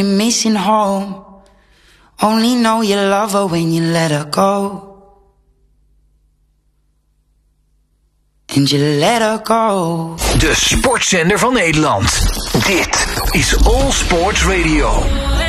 missing home. Only know you love her when you let her go. And you let her go. De sportzender van Nederland. Dit is All Sports Radio.